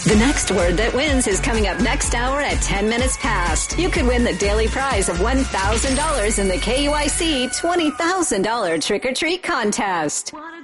The next word that wins is coming up next hour at 10 minutes past. You could win the daily prize of $1,000 in the KUIC $20,000 trick-or-treat contest.